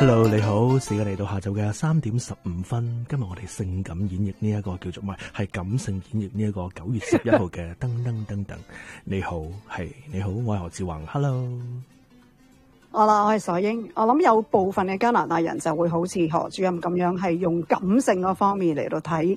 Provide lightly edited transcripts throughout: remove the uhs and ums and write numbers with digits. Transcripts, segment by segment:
Hello， 你好，時間嚟到下晝嘅3:15。今日我哋性感演繹呢一個叫做係感性演繹呢一個9月11號嘅噔噔噔噔。你好，你好，我係何志宏。Hello， 好啦，我係傻英。我諗有部分嘅加拿大人就會好似何主任咁樣，係用感性嗰方面嚟到睇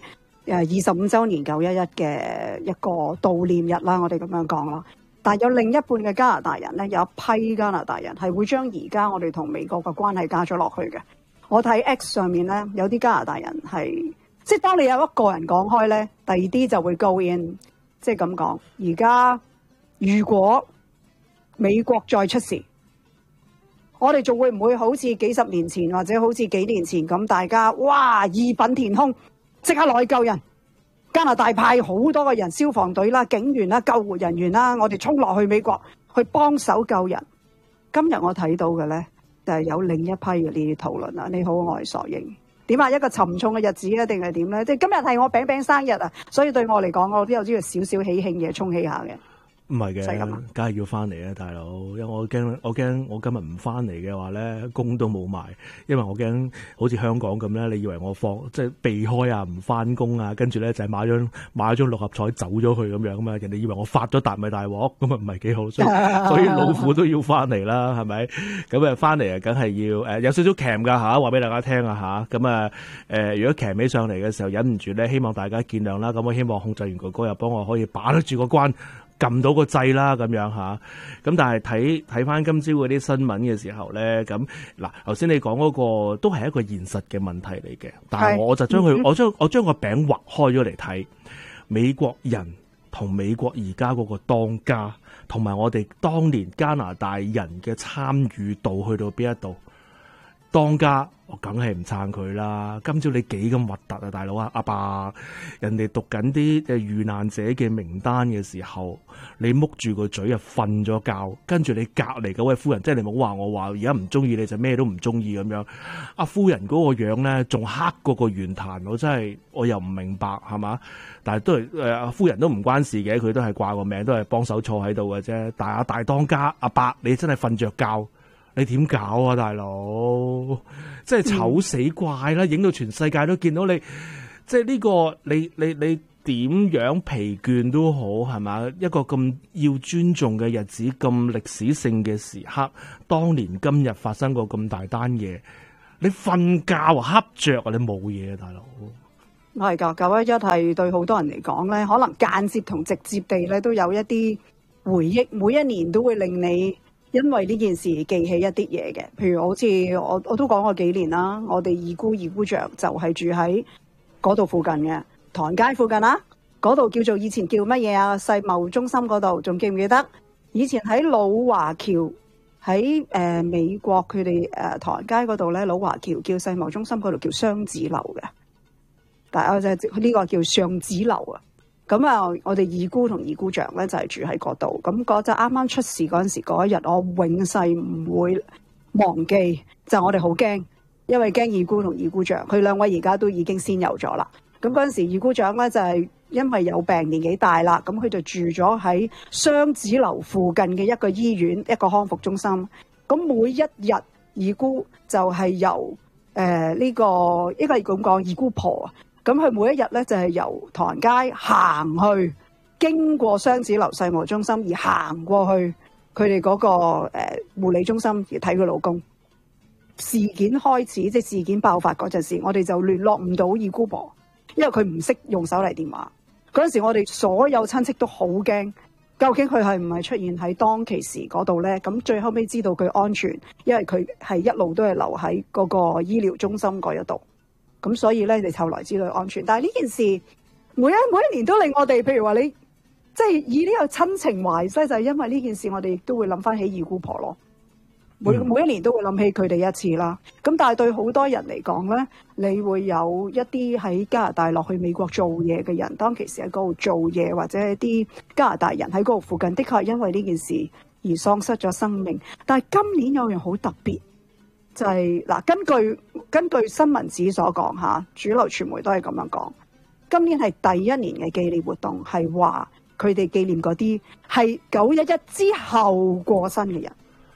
25週年911嘅一個悼念日啦。我哋咁樣講啦。但有另一半嘅加拿大人咧，有一批加拿大人係會將而家我哋同美國嘅關係加咗落去嘅。我睇 X 上面咧，有啲加拿大人係即係當你有一個人講開咧，第二啲就會 go in， 即係咁講。而家如果美國再出事，我哋仲會唔會好似幾十年前或者好似幾年前咁，大家哇義憤填膺，即刻落去救人？加拿大派好多個人，消防隊啦、警員啦、救護人員啦，我哋衝落去美國去幫手救人。今日我睇到嘅呢，就係有另一批嘅呢啲討論啦。你好，我係傻英。點啊？一個沉重嘅日子啊，定係點呢？即係今日係我餅餅生日啊，所以對我嚟講，我都有呢個少少喜慶嘢沖起下嘅。 唔係嘅，梗係要翻嚟啊，大佬！因為我驚我今日唔翻嚟嘅話咧，工都冇埋。因為我驚好似香港咁咧，你以為我即係避開啊，唔翻工啊，跟住咧就係買咗張六合彩走咗去咁樣啊嘛。人哋以為我發咗達咪大鑊，咁啊唔係幾好。所以老虎都要翻嚟啦，係咪？咁啊翻嚟啊，梗係要有少少鉗㗎嚇，話俾大家聽啊嚇。咁啊如果鉗起上嚟嘅時候忍唔住咧，希望大家見諒啦。咁我希望控制員哥哥又幫我可以把得住個關。撳到個掣啦，咁樣吓，咁但係睇翻今朝嗰啲新聞嘅時候咧，咁嗱，頭先你講嗰個都係一個現實嘅問題嚟嘅，但係我就將佢，我將個餅劃開咗嚟睇，美國人同美國而家嗰個當家，同埋我哋當年加拿大人嘅參與度去到邊一度？當家我梗係唔撐佢啦！今朝你幾咁核突啊，大佬啊，阿爸，人哋讀緊啲遇難者嘅名單嘅時候，你木住個嘴啊瞓咗覺，跟住你隔離嗰位夫人，即係你冇話我話而家唔中意你就咩都唔中意咁樣。阿夫人嗰個樣咧仲黑過個圓壇，我真係我又唔明白係嘛？但係都係阿夫人都唔關事嘅，佢都係掛個名，都係幫手坐喺度嘅啫。但係阿大當家阿伯，你真係瞓着覺。你點搞啊，大佬？即係醜死怪啦！影到全世界都見到你，即係呢個你點樣疲倦都好，係嘛？一個咁要尊重嘅日子，咁歷史性嘅時刻，當年今日發生過咁大單嘢，你瞓覺啊，恰着啊，你冇嘢啊，大佬。 係㗎，911係對好多人嚟講咧，可能間接同直接地咧都有一啲回憶，每一年都會令你。因為呢件事記起一啲嘢嘅，譬如好似我都講過幾年啦，我哋二姑丈就係住喺嗰度附近嘅唐人街附近啦，嗰度叫做以前叫乜嘢啊？世貿中心嗰度，仲記唔記得？以前喺老華僑喺美國佢哋唐人街嗰度咧，老華僑叫世貿中心嗰度叫雙子樓嘅，但係我就呢個叫上子樓啊。咁啊，我哋二姑同二姑丈咧就係住喺嗰度。咁嗰陣啱啱出事嗰陣時，嗰一日我永世唔會忘記。就我哋好驚，因為驚二姑同二姑丈，佢兩位而家都已經仙遊咗啦。咁嗰陣時，二姑丈咧就係因為有病年紀大啦，咁佢就住咗喺雙子樓附近嘅一個醫院，一個康復中心。咁每一日二姑就係由呢個應該係咁講，二姑婆啊。咁佢每一日咧就係由唐人街行去，經過雙子樓世貿中心而行過去佢哋嗰個護理中心而睇佢老公。事件開始即係事件爆發嗰陣時，我哋就聯絡唔到二姑婆，因為佢唔識用手提電話。嗰陣時我哋所有親戚都好驚，究竟佢係唔係出現喺當其時嗰度咧？咁最後尾知道佢安全，因為佢係一路都係留喺嗰個醫療中心嗰一度。咁所以咧，你後來知道安全。但係呢件事每一年都令我哋，譬如話你即係以呢個親情懷西，就係因為呢件事，我哋亦都會諗翻起二姑婆咯。每一年都會諗起佢哋一次啦。咁但係對好多人嚟講咧，你會有一啲喺加拿大落去美國做嘢嘅人，當其時喺嗰度做嘢，或者一啲加拿大人喺嗰度附近，的確係因為呢件事而喪失咗生命。但係今年有樣好特別。就係嗱，根據新聞紙所講嚇，主流傳媒都係咁樣講。今年係第一年嘅紀念活動，係話佢哋紀念嗰啲係911之後過身嘅人。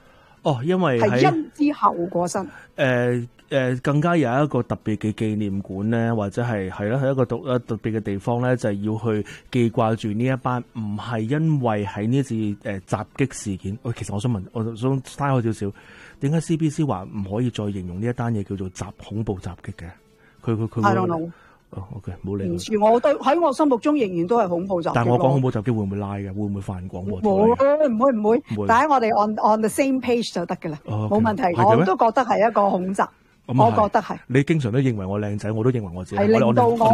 哦，因為係因之後過身。 更加有一個特別嘅紀念館咧，或者係啦，係一個特別嘅地方咧，就係要去記掛住呢一班唔係因為喺呢次襲擊事件。其實我想問，我想拉開少少，點解 CBC 話唔可以再形容呢一單嘢叫做恐怖襲擊嘅？佢 I don't know。 OK， 冇理。 唔知，我對喺我心目中仍然都係恐怖襲擊。 但係我講恐怖襲擊會唔會拉嘅？會唔會犯廣播？ 唔會。但係我哋 on the same page 就得㗎啦，冇問題。我都覺得係一個恐襲。我覺得係。你經常都認為我靚仔，我都認為我自己係令到我好。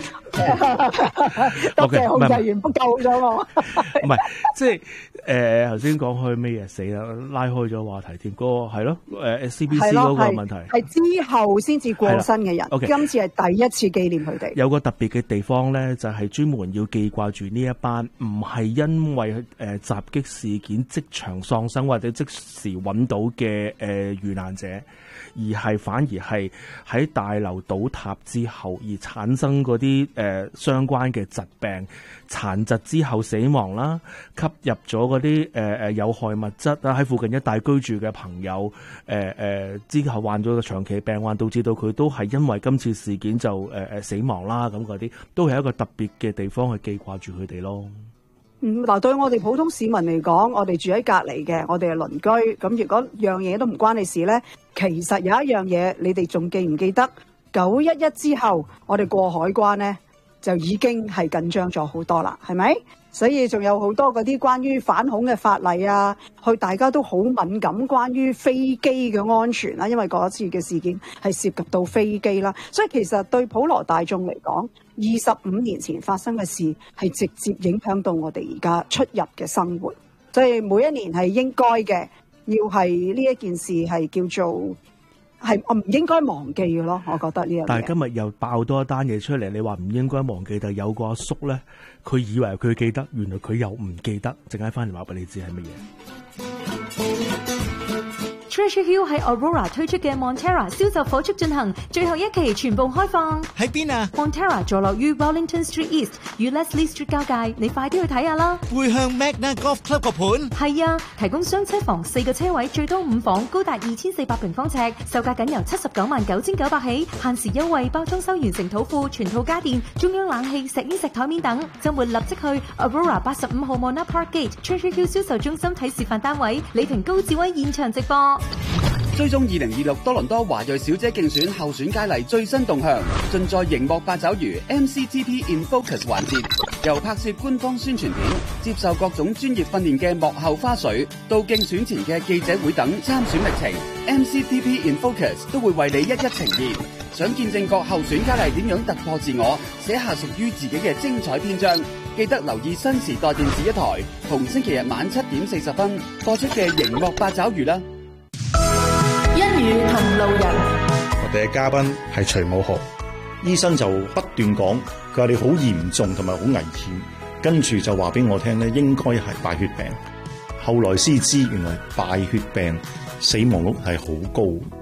多謝控制員救咗我。 唔係，即係頭先講開咩嘢死啦，拉開咗話題添。嗰個係咯，CBC 嗰個問題係之後先至過身嘅人。 Okay， 今次係第一次紀念佢哋。 有個特別嘅地方咧，就係專門要記掛住呢一班唔係因為襲擊事件即場喪生或者即時揾到嘅遇難者。而係反而係喺大樓倒塌之後而產生嗰啲相關嘅疾病、殘疾之後死亡啦，吸入咗嗰啲有害物質啦，喺附近一帶居住嘅朋友之後患咗個長期病患，導致到佢都係因為今次事件就死亡啦，咁嗰啲都係一個特別嘅地方去記掛住佢哋咯。 嗱，對我哋普通市民嚟講，我哋住喺隔離嘅，我哋係鄰居。咁如果樣嘢都唔關你事呢，其實有一樣嘢，你哋仲記唔記得911之後，我哋過海關呢，就已經係緊張咗好多啦，係咪？所以仲有好多嗰啲關於反恐嘅法例啊，大家都好敏感關於飛機嘅安全啦，因為嗰次嘅事件係涉及到飛機啦，所以其實對普羅大眾嚟講，25年前發生嘅事係直接影響到我哋而家出入嘅生活，所以每一年係應該嘅，要係呢一件事係叫做係我唔應該忘記嘅咯，我覺得呢樣嘢。但係今日又爆多一單嘢出嚟，你話唔應該忘記，但係有個阿叔咧，佢以為佢記得，原來佢又唔記得，陣間翻嚟話俾你知係乜嘢。 Treasure Hill 喺 Aurora 推出嘅 Montera 銷售火速進行，最後一期全部開放。喺邊啊 ？Montera 坐落於 Wellington Street East 與 Leslie Street 交界，你快啲去睇下啦。會向 Magna Golf Club 個盤？係啊，提供雙車房4個車位，最多5房，高達2400平方尺，售價僅由799900起，限時優惠，包裝修完成土庫，全套家電、中央冷氣、石英石台面等。週末立即去 Aurora 85號 Mona Park Gate Treasure Hill 銷售中心睇示範單位，李婷高志威現場直播。 追蹤2026多倫多華裔小姐競選候選佳麗最新動向，盡在熒幕八爪魚 MCTP in Focus 環節，由拍攝官方宣傳片、接受各種專業訓練嘅幕後花絮，到競選前嘅記者會等參選歷程 ，MCTP in Focus 都會為你一一呈現。想見證各候選佳麗點樣突破自我，寫下屬於自己嘅精彩篇章，記得留意新時代電視一台，逢星期日晚7點40分播出嘅熒幕八爪魚啦。 一語同路人， 我哋嘅嘉賓係徐武豪醫生，就不斷講佢話你好嚴重同埋好危險，跟住就話俾我聽咧，應該係敗血病。後來先知原來敗血病死亡率係好高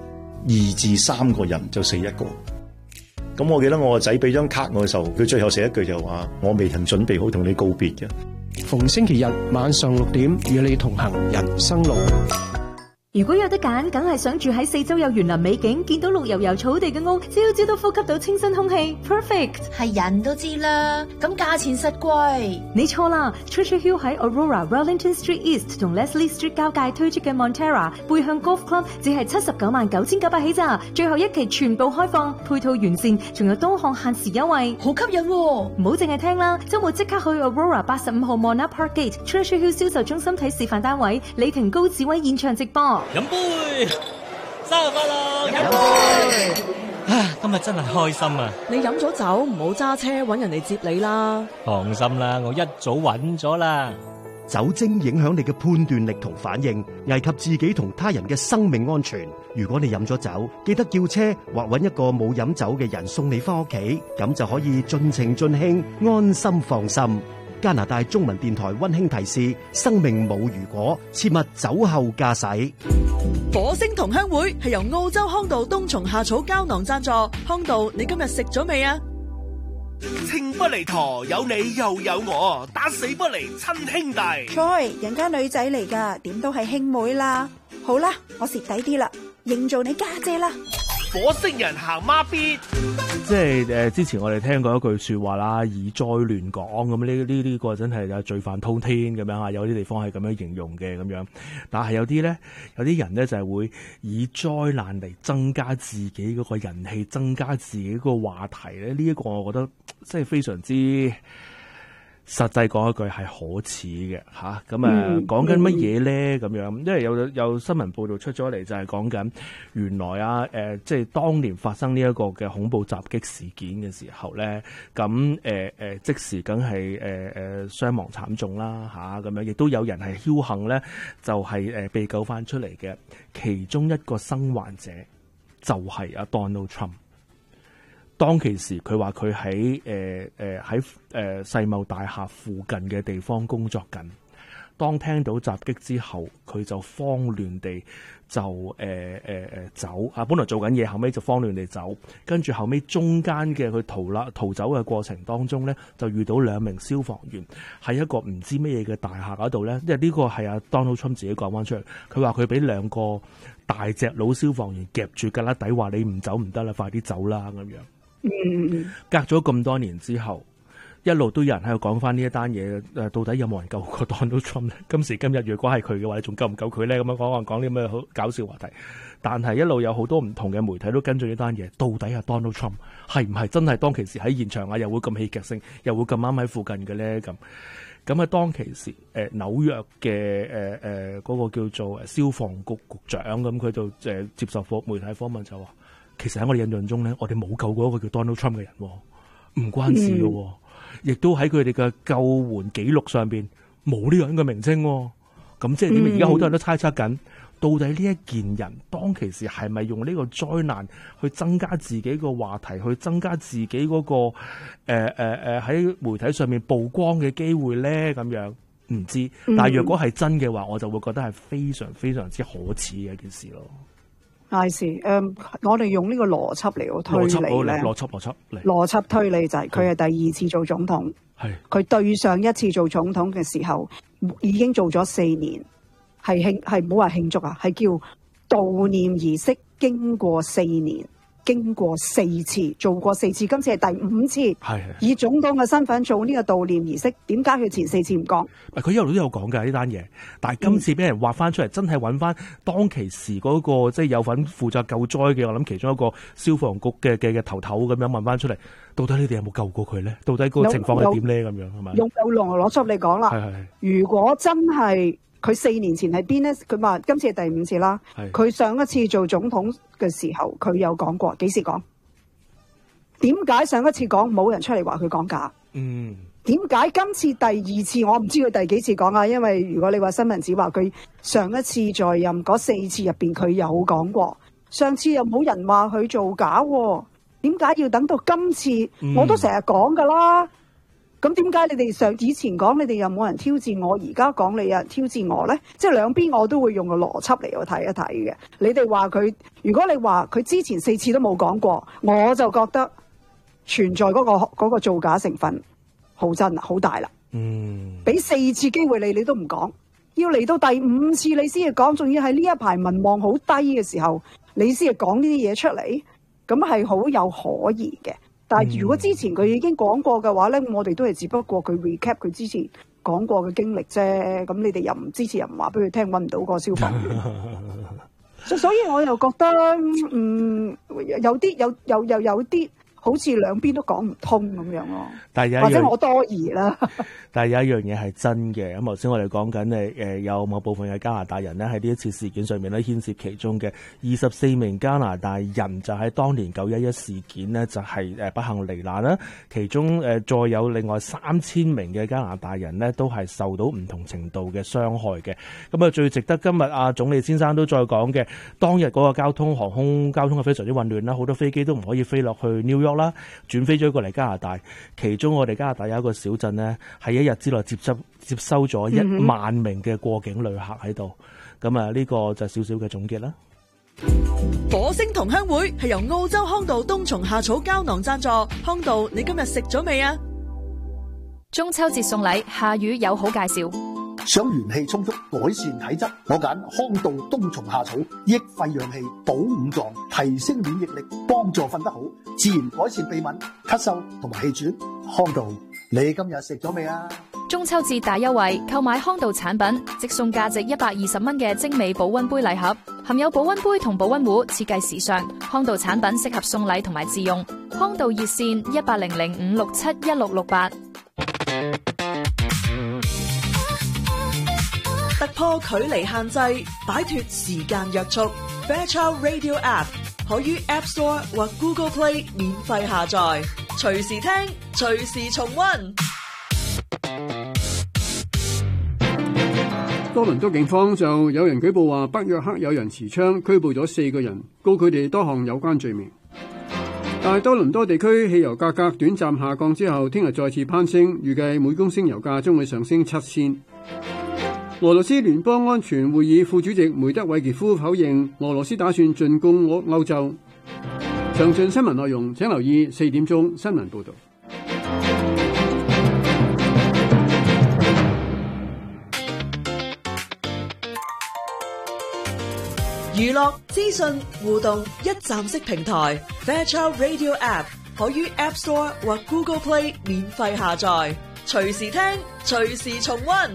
，2至3個人就死一個。咁我記得我個仔俾張卡我嘅時候，佢最後寫一句就話：我未曾準備好同你告別嘅。 逢星期日晚上6點，與你同行人生路。 如果有得揀，梗係想住喺四周有園林美景，見到綠油油草地嘅屋，朝朝都呼吸到清新空氣 ，perfect。係人都知啦，咁價錢實貴。你錯啦 ，Treasure Hill 喺 Aurora、Wellington Street East 同 Leslie Street 交界推出嘅 Montera 背向 Golf Club 只係799900起咋，最後一期全部開放，配套完善，仲有多項限時優惠，好吸引喎！唔好淨係聽啦，週末即刻去 Aurora 85號 Mona Park Gate Treasure Hill 銷售中心睇示範單位，李婷高志威現場直播。 飲杯，生日快樂！飲杯！啊，今日真係開心啊！ 你飲咗酒唔好揸車，搵人嚟接你啦。 放心啦，我一早搵咗啦。 酒精影響你嘅判斷力同反應，危及自己同他人嘅生命安全。如果你飲咗酒，記得叫車或搵一個冇飲酒嘅人送你返屋企，咁就可以盡情盡興，安心放心。加拿大中文電台溫馨提示：生命冇如果，切勿酒後駕駛。 火星同鄉會係由澳洲康道冬蟲夏草膠囊贊助。康道，你今日食咗未啊？ 情不離陀，有你又有我，打死不離親兄弟。 Joy，人家女仔嚟噶，點都係兄妹啦。 好啦，我蝕底啲啦，認做你家姐啦。 火星人行孖咇， 即係之前我哋聽過一句說話啦，以災亂港咁，呢個真係有罪犯滔天咁樣啊，有啲地方係咁樣形容嘅咁樣。但係有啲人咧就係會以災難嚟增加自己嗰個人氣，增加自己嗰個話題咧。呢一個我覺得即係非常之。實際講一句係可恥嘅嚇，咁講緊乜嘢咧咁樣？因為有新聞報道出咗嚟，就係講緊原來即係當年發生呢一個嘅恐怖襲擊事件嘅時候咧，咁即時梗係傷亡慘重啦嚇，咁樣亦都有人係僥倖咧，就係被救翻出嚟嘅，其中一個生還者就係阿 Donald Trump。當其時，佢話佢喺世貿大廈附近嘅地方工作緊。當聽到襲擊之後，佢就慌亂地就走啊！本來做緊嘢，後尾就慌亂地走。跟住後尾中間嘅佢逃走嘅過程當中咧，就遇到2名消防員喺一個唔知乜嘢嘅大廈嗰度咧。因為呢個係阿 Donald Trump 自己講翻出嚟，佢話佢俾2個大隻佬消防員夾住㗎啦底，話你唔走唔得啦，快啲走啦咁樣。隔咗咁多年之後，一路都有人喺度講翻呢一單嘢，到底有冇人救過 Donald Trump 咧？今時今日，如果係佢嘅話，你仲救唔救佢咧？咁樣講啲咩好搞笑話題。但係一路有好多唔同嘅媒體都跟住呢單嘢，到底係 Donald Trump 係唔係真係當其時喺現場啊？又會咁戲劇性，又會咁啱喺附近嘅咧？咁啊，當其時紐約嘅嗰個叫做消防局局長咁，佢就接受媒體訪問就話。其實喺我哋印象中咧，我哋冇救過一個叫 Donald Trump 嘅人，唔關事嘅，亦都喺佢哋嘅救援記錄上邊冇呢個人嘅名稱。咁即係點？而家好多人都猜測緊，到底呢一件人當其時係咪用呢個災難去增加自己個話題，去增加自己嗰個喺媒體上面曝光嘅機會咧？咁樣唔知。但係若果係真嘅話，我就會覺得係非常非常之可恥嘅一件事咯。 係我哋用呢個邏輯嚟推理咧，邏輯推理就係佢係第2次做總統，佢對上一次做總統嘅時候已經做咗4年，係唔好話慶祝啊，係叫悼念儀式，經過4年。經過4次，做過4次，今次係第5次，以總統嘅身份做呢個悼念儀式。點解佢前4次唔講？ 佢一路都有講㗎呢單嘢，但係今次俾人挖翻出嚟，真係揾翻當其時嗰個即係有份負責救災嘅，我諗其中一個消防局嘅頭咁樣問翻出嚟，到底你哋有冇救過佢咧？到底個情況係點咧？咁樣係咪？用邏輯嚟講啦，如果真係。佢4年前係邊呢？佢話今次係第5次啦。佢上一次做總統嘅時候，佢有講過，幾時講？點解上一次講冇人出嚟話佢講假？點解今次第2次我唔知佢第幾次講啊？因為如果你話新聞紙話佢上一次在任嗰4次入邊佢有講過，上次又冇人話佢做假喎，點解要等到今次？我都成日講噶啦。咁點解你哋以前講你哋又冇人挑戰我，而家講你有人挑戰我咧？即係兩邊我都會用個邏輯嚟去睇一睇嘅。你哋話佢，如果你話佢之前4次都冇講過，我就覺得存在嗰個造假成分好真好大啦。俾4次機會你都唔講，要嚟到第5次你先至講，仲要係呢一排民望好低嘅時候，你先至講呢啲嘢出嚟，咁係好有可疑嘅。但係如果之前佢已經講過嘅話咧，我哋都係只不過佢 recap 佢之前講過嘅經歷啫。咁你哋又唔之前又唔話俾佢聽，揾唔到個消防員，所以我又覺得有啲好似兩邊都講唔通咁樣咯。但係或者我多疑啦。 但係有一樣嘢係真嘅，咁頭先我哋講緊有某部分嘅加拿大人咧喺呢一次事件上面咧牽涉其中嘅24名加拿大人，就喺當年911事件呢，就係不幸罹難啦。其中再有另外3000名嘅加拿大人呢，都係受到唔同程度嘅傷害嘅。咁啊，最值得今日阿總理先生都再講嘅，當日嗰個航空交通係非常之混亂啦，好多飛機都唔可以飛落去 New York 啦，轉飛咗過嚟加拿大。其中我哋加拿大有一個小鎮呢，喺1日之內接收咗1萬名嘅過境旅客喺度。咁啊，呢個就少少嘅總結啦。 火星同鄉會係由澳洲康道冬蟲夏草膠囊贊助。康道，你今日食咗未啊？ 中秋節送禮，夏雨有好介紹。 想元氣充足，改善體質，我揀康道冬蟲夏草，益肺養氣，補五臟，提升免疫力，幫助瞓得好，自然改善鼻敏、咳嗽同埋氣喘。康道，你今日食咗未啊？ 中秋節大優惠，購買康道產品，即送價值120蚊嘅精美保溫杯禮盒，含有保溫杯同保溫壺，設計時尚。康道產品適合送禮同埋自用。康道熱線1800-567-1668。 突破距離限制，擺脫時間約束。Fairchild Radio App 可於 App Store 或 Google Play 免費下載，隨時聽，隨時重溫。 多倫多警方就有人舉報話北約克有人持槍拘捕咗4個人，告佢哋多項有關罪名。但係多倫多地區汽油價格短暫下降之後，聽日再次攀升，預計每公升油價將會上升7仙。俄羅斯聯邦安全會議副主席梅德韋傑夫否認俄羅斯打算進攻歐洲。詳盡新聞內容請留意4點鐘新聞報導。 娛樂資訊互動一站式平台 Fairchild Radio App 可於 App Store 或 Google Play 免費下載，隨時聽，隨時重溫。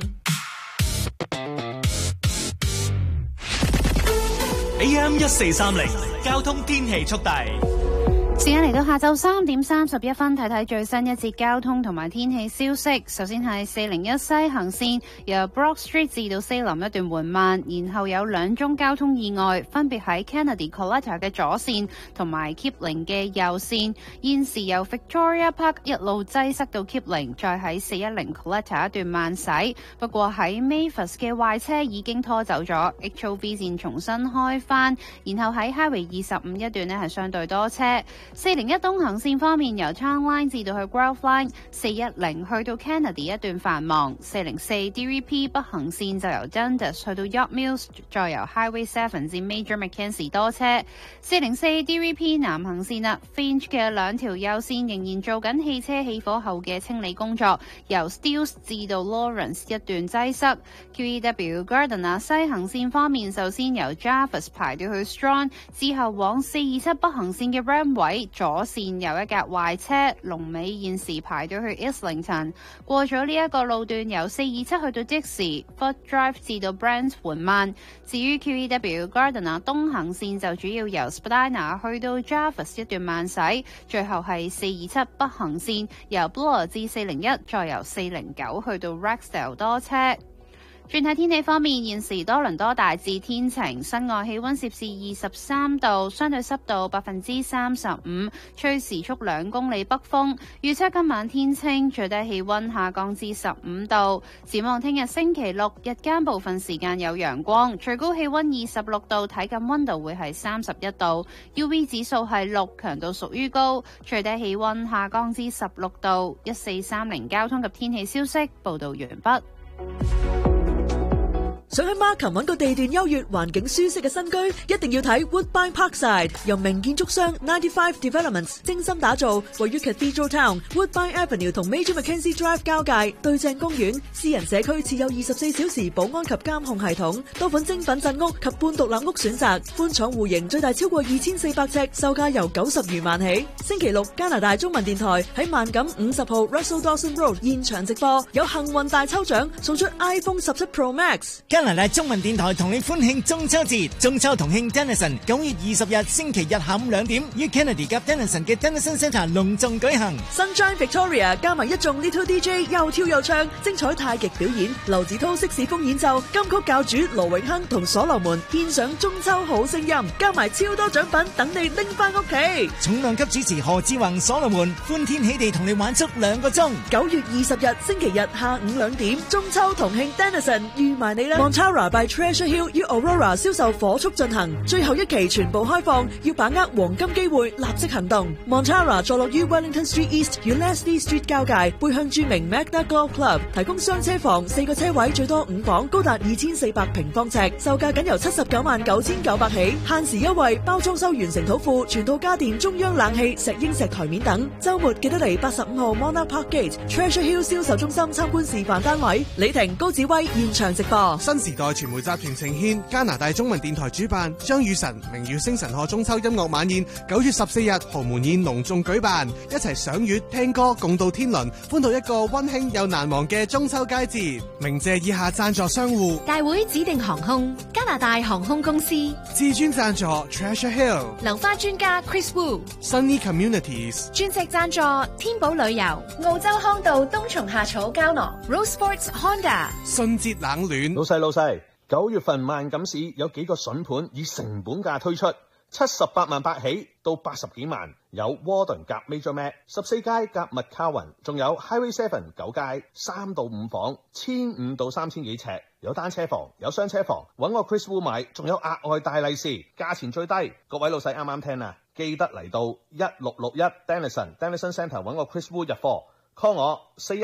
AM1430交通天氣速遞。 時間嚟到下晝3點31分，睇睇最新一節交通同埋天氣消息。首先係401西行線由 Brock Street 至到西林一段緩慢，然後有2宗交通意外，分別喺 Kennedy Collector 嘅左線同埋 Kipling 嘅右線。現時由 Victoria Park 一路擠塞到 Kipling， 再喺410 Collector 一段慢駛。不過喺 Mavis 嘅壞車已經拖走咗 ，HOV 線重新開返，然後喺 Highway 25一段呢係相對多車。401東行線方面，由 Town Line 至到去 Grove Line， 410去到 Kennedy 一段繁忙，404 DVP 北行線就由 Dundas 去到 York Mills， 再由 Highway 7至 Major Mackenzie 多車。404 DVP 南行線啦 ，Finch 嘅2條右線仍然做緊汽車起火後嘅清理工作，由 Steeles 至到 Lawrence 一段擠塞。QEW Gardiner 西行線方面，首先由 Jarvis 排到去 Strong， 之後往427北行線嘅 Ramway。左線有一架壞車，龍尾現時排到去 Islington。過咗呢一個路段，由427去到 Dixie、Foot Drive 至到 Brent 緩慢。至於 QEW Gardiner 東行線就主要由 Spadina 去到 Jarvis 一段慢駛，最後係427北行線由 Bloor 至401，再由409去到 Rexdale 多車。轉睇天氣方面，現時多倫多大致天晴，室外氣溫攝氏23度，相對濕度35%，吹時速2公里北風。預測今晚天清，最低氣溫下降至15度。展望聽日星期六，日間部分時間有陽光，最高氣溫26度，體感溫度會係31度。UV 指數係6，強度屬於高。最低氣溫下降至16度。1430交通及天氣消息報道完畢。 想喺 Markham 揾個地段優越、環境舒適嘅新居，一定要睇 Woodbine Parkside， 由名建築商95 Developments 精心打造，位於 Cathedral Town Woodbine Avenue 同 Major Mackenzie Drive 交界，對正公園，私人社區設有24小時保安及監控系統，多款精品鎮屋及半獨立屋選擇，寬敞戶型，最大超過2400尺，售價由90餘萬起。星期六加拿大中文電台喺萬錦50號 Russell Dawson Road 現場直播，有幸運大抽獎，送出 iPhone 17 Pro Max。 加拿大中文電台同你歡慶中秋節，中秋同慶 Denison 9月20日星期日下午2點，於 Kennedy 及 Denison 嘅 Denison Centre 隆重舉行。 Sunshine Victoria 加埋一眾 Little DJ 又跳又唱，精彩太極表演，劉子濤色士風演奏，金曲教主羅永亨同所羅門獻上中秋好聲音，加埋超多獎品等你拎翻屋企。 重量級主持何志宏、所羅門歡天喜地同你玩足2個鐘。 9月20日星期日下午2點，中秋同慶 Denison 預埋你啦！ Montara by Treasure Hill 於 Aurora 銷售火速進行，最後一期全部開放，要把握黃金機會，立即行動。Montara 坐落於 Wellington Street East 與 Leslie Street 交界，背向著名 Magna Golf Club， 提供雙車房，4個車位，最多5房，高達2400平方尺，售價僅由799900起，限時優惠，包裝修完成土庫，全套家電、中央冷氣、石英石台面等。週末記得嚟85號 Monarch Park Gate Treasure Hill 銷售中心參觀示範單位。李婷、高子威現場直播。 新時代傳媒集團呈獻加拿大中文電台主辦張雨晨明月星辰賀中秋音樂晚宴，9月14日豪門宴隆重舉辦，一齊賞月聽歌共度天倫，歡度一個溫馨又難忘嘅中秋佳節。鳴謝以下贊助商戶： 大會指定航空、加拿大航空公司、 至尊贊助 Treasure Hill、 流花專家 Chris Wu、Sunny Communities、 專席贊助天寶旅遊、澳洲康道冬蟲夏草膠囊、Rose Sports Honda、 信節冷暖。 老細，9月份萬錦市有幾個筍盤以成本價推出，78萬8起到80幾萬，有 Warden 夾 Major Mac 14街夾 McCowan， 仲有 Highway 7 9街3到5房，1500到3000幾尺，有單車房，有雙車房，揾我 Chris Wu 買，仲有額外大利是，價錢最低。各位老細啱啱聽啊，記得嚟到1661 Denison Centre 揾我 Chris Wu 入貨 ，call 我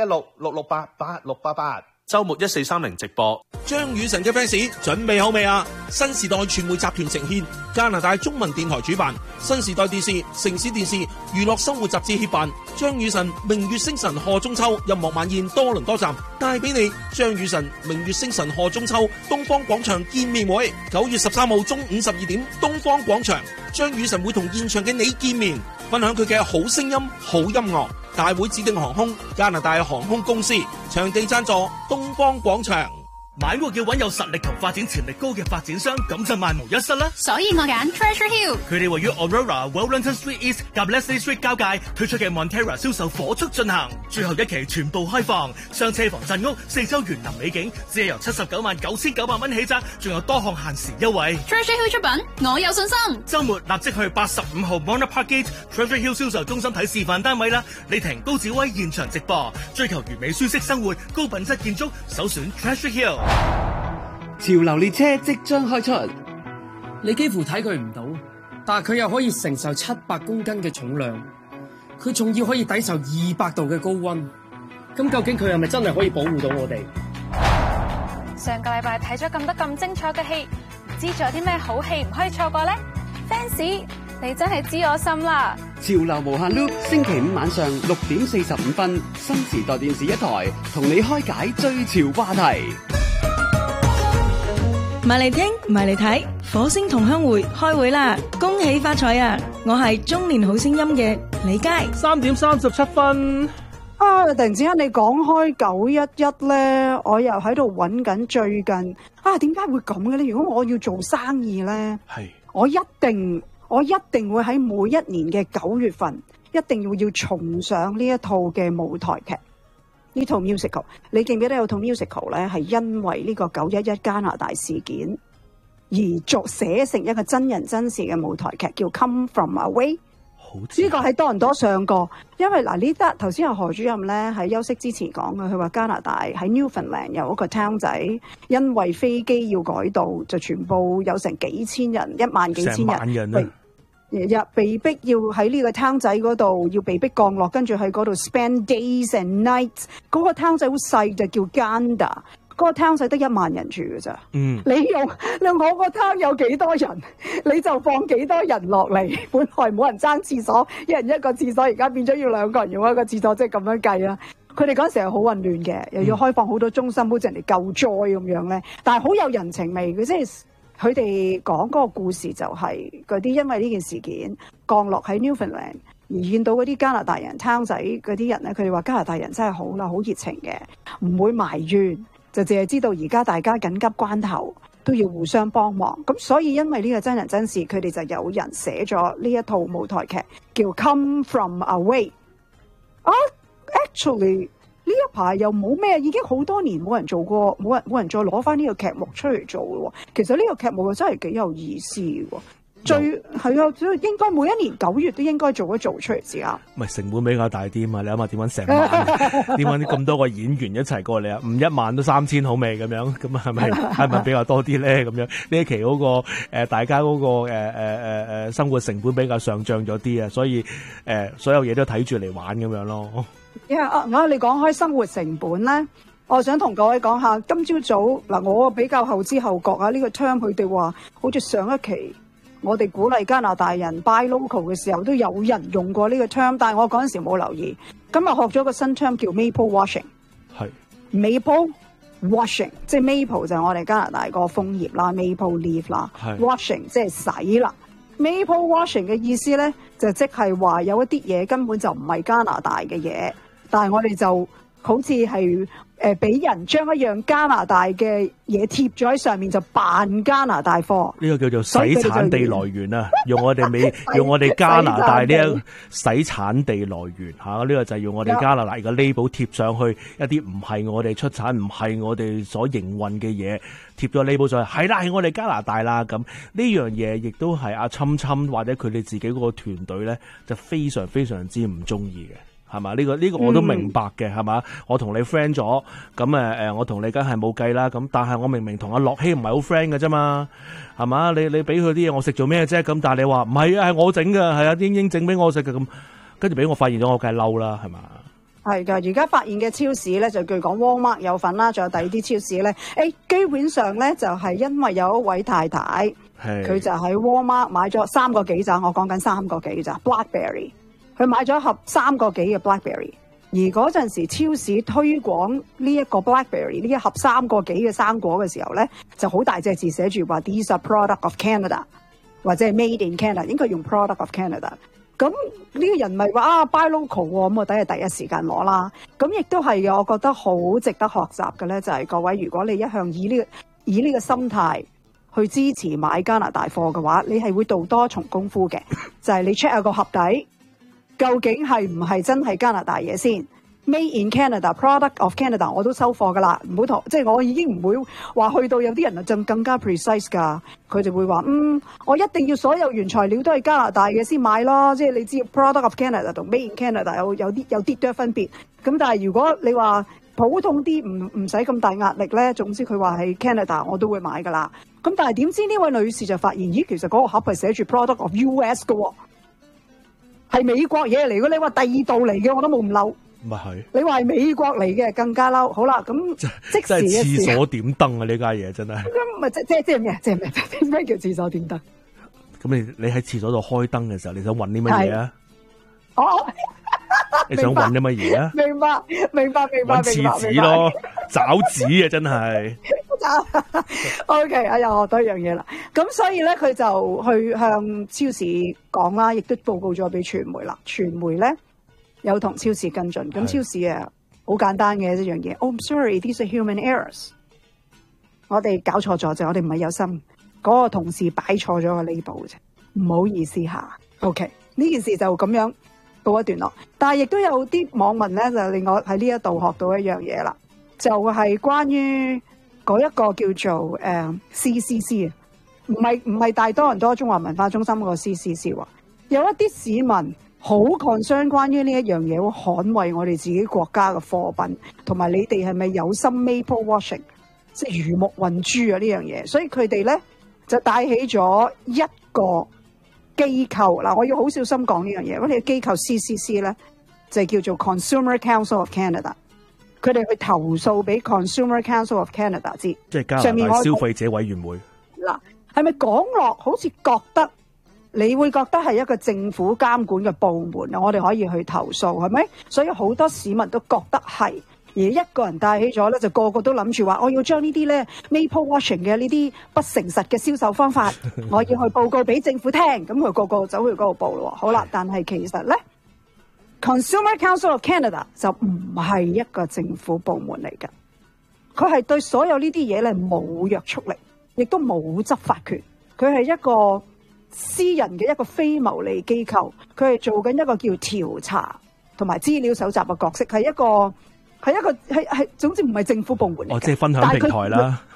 416-668-8688。周末1430直播。 張雨晨嘅 fans 準備好未啊？新時代傳媒集團呈獻，加拿大中文電台主辦，新時代電視、城市電視、娛樂生活雜誌協辦，張雨晨明月星辰賀中秋音樂晚宴多倫多站帶俾你張雨晨明月星辰賀中秋東方廣場見面會，9月13號中午12點東方廣場，張雨晨會同現場嘅你見面，分享佢嘅好聲音、好音樂。大會指定航空，加拿大航空公司，場地贊助東方廣場。 買屋要揾有實力同發展潛力高嘅發展商，咁就萬無一失啦。 所以我揀 Treasure Hill。 佢哋位於 Aurora Wellington Street East 及 Leslie Street 交界推出嘅 Montara 銷售火速進行，最後一期全部開放，雙車房鎮屋，4周園林美景，只係由799900蚊起咋，仲有多項限時優惠。 Treasure Hill 出品，我有信心。 週末立即去85號 Monarch Park Gate Treasure Hill 銷售中心睇示範單位啦。李婷、高子威現場直播，追求完美舒適生活，高品質建築，首選 Treasure Hill。 潮流列車即將開出，你幾乎睇佢唔到，但係佢又可以承受700公斤嘅重量，佢仲要可以抵受200度嘅高溫。咁究竟佢係咪真係可以保護到我哋？ 上個禮拜睇咗咁多咁精彩嘅戲，唔知仲有啲咩好戲唔可以錯過呢？ Fans， 你真係知我心啦！ 潮流無限 loop， 星期5晚上6點45分，新時代電視一台同你開解最潮話題。 埋嚟聽，埋嚟睇，火星同鄉會開會啦！恭喜發財啊！我係中年好聲音嘅李佳。 3點37分。 突然之間你講開911咧，我又喺度揾緊最近點解會咁嘅咧？如果我要做生意咧，我一定會喺每一年嘅9月份，一定要重上呢一套嘅舞台劇。呢套 musical， 你記唔記得有套 musical 咧？係因為呢個911加拿大事件而寫成一個真人真事嘅舞台劇，叫 Come From Away。呢個喺多倫多上過，因為呢得頭先有何主任咧喺休息之前講嘅，佢話加拿大喺 Newfoundland 有一個 town 仔，因為飛機要改道，就全部有成幾千人，1萬幾千人。被逼要喺呢個灘仔嗰度，要被逼降落，跟住喺嗰度 spend days and nights。嗰個灘仔好細，就叫 Ganda。嗰個灘仔得1萬人住嘅咋。你用我個灘有幾多人，你就放幾多人落嚟。本來冇人爭廁所，一人一個廁所，而家變咗要2個人用一個廁所，即係咁樣計啦。佢哋嗰陣時係好混亂嘅，又要開放好多中心，好似人哋救災咁樣咧。但係好有人情味嘅，即係。佢哋講嗰個故事就係嗰啲因為呢件事件降落喺 Newfoundland 而見到嗰啲加拿大人攤仔嗰啲人咧，佢哋話加拿大人真係好啦，好熱情嘅，唔會埋怨，就淨係知道而家大家緊急關頭都要互相幫忙。咁所以因為呢個真人真事，佢哋就有人寫咗呢一套舞台劇叫 Come From Away。Actually 呢一排又冇咩，已經好多年冇人做過，冇人再攞翻呢個劇目出嚟做咯。其實呢個劇目真係幾有意思喎。 最係啊，應該每一年9月都應該做出嚟時間。 咪成本比較大啲嘛？你諗下點揾成萬？點揾咁多個演員一齊過嚟啊？唔1萬都3000好未咁樣？咁係咪比較多啲咧？咁樣呢一期嗰個大家嗰個生活成本比較上漲咗啲啊，所以所有嘢都睇住嚟玩咁樣咯。 你講開生活成本咧，我想同各位講下，今朝早嗱，我比較後知後覺啊，呢個 term 佢哋話好似上一期我哋鼓勵加拿大人 buy local 嘅時候都有人用過呢個 term， 但係我嗰陣時冇留意。今日學咗個新 term 叫 maple washing， 係 maple washing， 即係 maple 就係我哋加拿大個楓葉啦 ，maple leaf 啦 ，washing 即係洗啦。maple washing 嘅意思咧，就即係話有一啲嘢根本就唔係加拿大嘅嘢，但係我哋就好似係俾人將一樣加拿大嘅嘢貼咗喺上面，就扮加拿大貨。呢個叫做洗產地來源啊！用我哋加拿大呢一洗產地來源嚇，呢個就係用我哋加拿大嘅 label 貼上去一啲唔係我哋出產、唔係我哋所營運嘅嘢，貼咗 label 上去，係啦，係我哋加拿大啦。咁呢樣嘢亦都係阿侵或者佢哋自己嗰個團隊咧，就非常非常之唔中意嘅。係嘛？呢個我都明白嘅，係嘛？我同你 friend 咗，咁我同你梗係冇計啦。咁但係我明明同阿樂希唔係好 friend 嘅啫嘛，係嘛？你俾佢啲嘢我食做咩啫？咁但係你話唔係啊，係我整嘅，係啊，英整俾我食嘅咁，跟住俾我發現咗，我梗係嬲啦，係嘛？係㗎，而家發現嘅超市咧，就據講 Walmart 有份啦，仲有第二啲超市咧，基本上咧就係因為有一位太太，佢就喺 Walmart 買咗3個幾咋，我講緊3個幾咋 Blackberry。佢買咗一盒3個幾嘅 Blackberry， 而嗰陣時超市推廣呢一個 Blackberry 呢一盒3個幾嘅生果嘅時候咧，就好大隻字寫住話 These are product of Canada 或者係 Made in Canada， 應該用 product of Canada。咁呢個人咪話buy local 喎，咁我等係第一時間攞啦。咁亦都係嘅，我覺得好值得學習嘅咧，就係各位，如果你一向以呢個心態去支持買加拿大貨嘅話，你係會做多重功夫嘅，就係你 check 下個盒底。究竟係唔係真係加拿大嘢先 ？Made in Canada, product of Canada， 我都收貨噶啦，唔好即係我已經唔會話去到有啲人就更加 precise 噶，佢就會話我一定要所有原材料都係加拿大嘅先買咯，即係你知 product of Canada 同 Made in Canada 有啲多分別。咁但係如果你話普通啲唔使咁大壓力咧，總之佢話係 Canada， 我都會買噶啦。咁但係點知呢位女士就發現，咦，其實嗰個盒係寫住 product of US 嘅喎。係美國嘢嚟嘅，你話第二度嚟嘅我都冇咁嬲。咪係？你話係美國嚟嘅更加嬲。好啦，咁即時嘅事。即係廁所點燈啊！呢家嘢真係。咁咪即係咩？即係咩？咩叫廁所點燈？咁你喺廁所度開燈嘅時候，你想揾啲乜嘢啊？哦，你想揾啲乜嘢啊？明白。揾廁紙咯，找紙啊！真係。OK， 又學多一樣嘢啦。咁所以咧，佢就去向超市講啦，亦都報告咗俾傳媒啦。傳媒咧有同超市跟進。咁超市好簡單嘅一樣嘢。Oh, I'm sorry, these are human errors。我哋搞錯咗啫，我哋唔係有心。嗰個同事擺錯咗個 label 啫，唔好意思吓。OK， 呢件事就咁樣告一段落。但係亦都有啲網民咧，就令我喺呢一度學到一樣嘢啦，就係關於嗰一個叫做CCC 啊，唔係大多倫多中華文化中心個 CCC 喎，有一啲市民好 concern 關於呢一樣嘢，好捍衛我哋自己國家嘅貨品，同埋你哋係咪有心 maple washing， 即係魚目混珠啊呢樣嘢，所以佢哋咧就帶起咗一個機構嗱，我要好小心講呢樣嘢，我哋嘅機構 CCC 咧就叫做 Consumer Council of Canada。佢哋去投訴俾 Consumer Council of Canada 知，即係加拿大消費者委員會。嗱，係咪講落好似覺得你會覺得係一個政府監管嘅部門啊？我哋可以去投訴，係咪？所以好多市民都覺得係，而一個人帶起咗咧，就個個都諗住話，我要將呢啲咧 maple washing 嘅呢啲不誠實嘅銷售方法，我要去報告俾政府聽。咁佢個個走去嗰度報咯。好啦，但係其實咧。Consumer Council of Canada 就唔係一個政府部門嚟嘅，佢係對所有呢啲嘢咧冇約束力，亦都冇執法權。佢係一個私人嘅一個非牟利機構，佢係做緊一個叫調查同埋資料搜集嘅角色，係總之唔係政府部門嚟嘅。即係分享平台啦。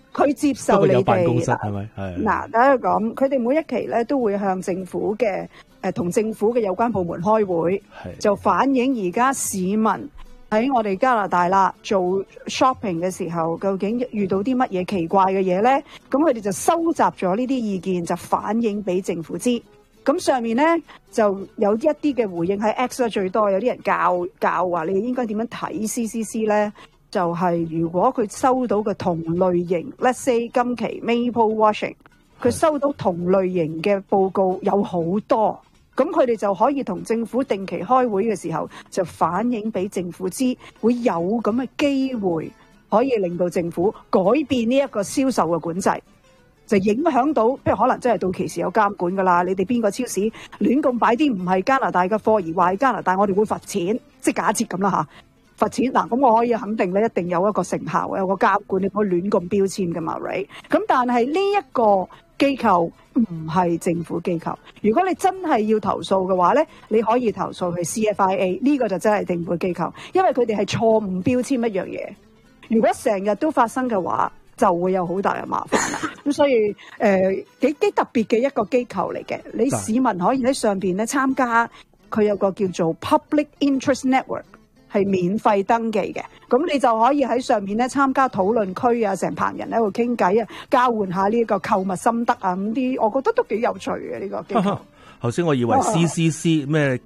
佢接受你哋。 有辦公室係咪？係。 嗱，大家講，佢哋每一期咧都會向政府嘅同政府嘅有關部門開會，就反映而家市民喺我哋加拿大啦做 shopping 嘅時候，究竟遇到啲乜嘢奇怪嘅嘢咧？咁佢哋就收集咗呢啲意見，就反映俾政府知。咁上面咧就有一啲嘅回應喺 X 啦，最多有啲人教話你應該點樣睇 CCC 咧？就係如果佢收到嘅同類型 ，let's say 今期 Maple Washing， 佢收到同類型嘅報告有好多。咁佢哋就可以同政府定期開會嘅時候，就反映俾政府知，會有咁嘅機會可以令到政府改變呢一個銷售嘅管制，就影響到，譬如可能真係到期時有監管㗎啦。你哋邊個超市亂咁擺啲唔係加拿大嘅貨而話係加拿大，我哋會罰錢，即係假設咁啦嚇，罰錢嗱，咁我可以肯定咧，一定有一個成效，有個監管，你唔可以亂咁標籤㗎嘛 right？ 咁但係呢一個機構唔係政府機構，如果你真係要投訴嘅話咧，你可以投訴去 CFIA， 呢個就真係政府機構，因為佢哋係錯誤標籤一樣嘢。如果成日都發生嘅話，就會有好大嘅麻煩啦。咁所以幾特別嘅一個機構嚟嘅，你市民可以喺上邊咧參加，佢有個叫做 Public Interest Network。係免費登記嘅，咁你就可以喺上面咧參加討論區啊，成棚人喺度傾偈啊，交換下呢個購物心得啊，咁啲我覺得都幾有趣嘅呢個機構。 頭先我以為 CCC 咩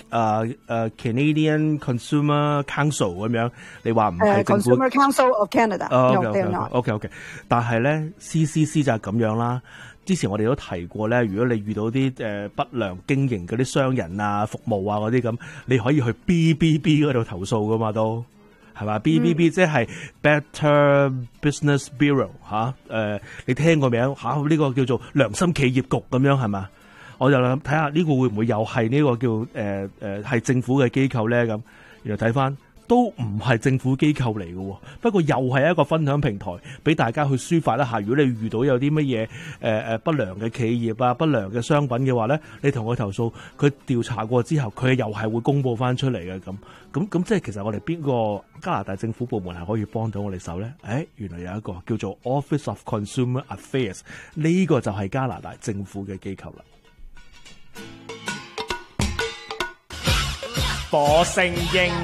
Canadian Consumer Council 咁樣，你話唔係政府 Consumer Council of Canada。 OK， 但係咧 CCC 就係咁樣啦。之前我哋都提過咧，如果你遇到啲不良經營嗰啲商人啊、服務啊嗰啲咁，你可以去 BBB 嗰度投訴噶嘛，都係嘛？BBB 即係 Better Business Bureau 你聽過名呢個叫做良心企業局咁樣係嘛？我就諗睇下呢個會唔會又係呢個叫係政府嘅機構咧？咁原來睇翻都唔係政府機構嚟嘅，不過又係一個分享平台，俾大家去抒發一下。如果你遇到有啲乜嘢不良嘅企業啊、不良嘅商品嘅話咧，你同佢投訴，佢調查過之後，佢又係會公佈翻出嚟嘅咁即係其實我哋邊個加拿大政府部門係可以幫到我哋手咧？原來有一個叫做 Office of Consumer Affairs， 呢個就係加拿大政府嘅機構啦。 火星英